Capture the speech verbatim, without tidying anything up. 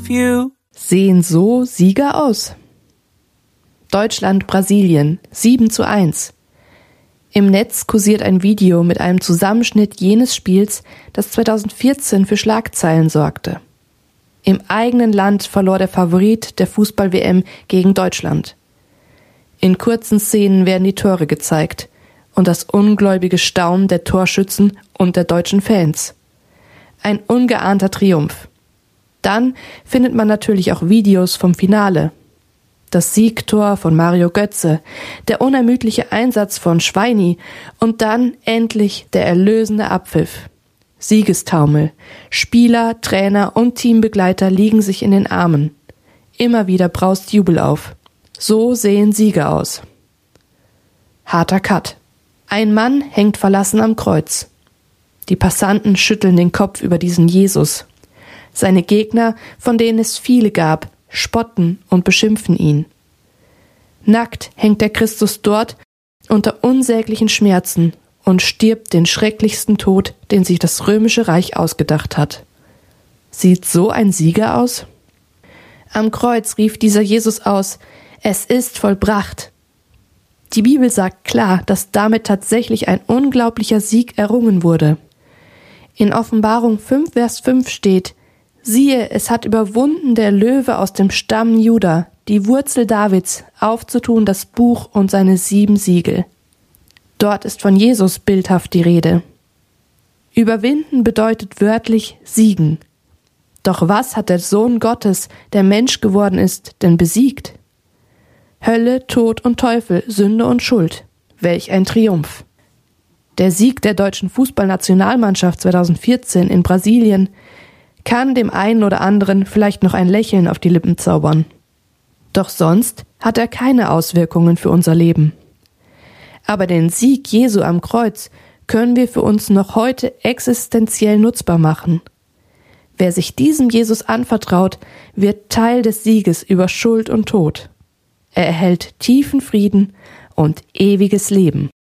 you. Sehen so Sieger aus? Deutschland, Brasilien, sieben zu eins. Im Netz kursiert ein Video mit einem Zusammenschnitt jenes Spiels, das zweitausendvierzehn für Schlagzeilen sorgte. Im eigenen Land verlor der Favorit der Fußball-W M gegen Deutschland. In kurzen Szenen werden die Tore gezeigt und das ungläubige Staunen der Torschützen und der deutschen Fans. Ein ungeahnter Triumph. Dann findet man natürlich auch Videos vom Finale. Das Siegtor von Mario Götze, der unermüdliche Einsatz von Schweini und dann endlich der erlösende Abpfiff. Siegestaumel. Spieler, Trainer und Teambegleiter liegen sich in den Armen. Immer wieder braust Jubel auf. So sehen Sieger aus. Harter Cut. Ein Mann hängt verlassen am Kreuz. Die Passanten schütteln den Kopf über diesen Jesus. Seine Gegner, von denen es viele gab, spotten und beschimpfen ihn. Nackt hängt der Christus dort unter unsäglichen Schmerzen und stirbt den schrecklichsten Tod, den sich das Römische Reich ausgedacht hat. Sieht so ein Sieger aus? Am Kreuz rief dieser Jesus aus: Es ist vollbracht. Die Bibel sagt klar, dass damit tatsächlich ein unglaublicher Sieg errungen wurde. In Offenbarung fünf, Vers fünf steht: Siehe, es hat überwunden der Löwe aus dem Stamm Juda, die Wurzel Davids, aufzutun das Buch und seine sieben Siegel. Dort ist von Jesus bildhaft die Rede. Überwinden bedeutet wörtlich siegen. Doch was hat der Sohn Gottes, der Mensch geworden ist, denn besiegt? Hölle, Tod und Teufel, Sünde und Schuld. Welch ein Triumph. Der Sieg der deutschen Fußballnationalmannschaft zweitausendvierzehn in Brasilien kann dem einen oder anderen vielleicht noch ein Lächeln auf die Lippen zaubern. Doch sonst hat er keine Auswirkungen für unser Leben. Aber den Sieg Jesu am Kreuz können wir für uns noch heute existenziell nutzbar machen. Wer sich diesem Jesus anvertraut, wird Teil des Sieges über Schuld und Tod. Er erhält tiefen Frieden und ewiges Leben.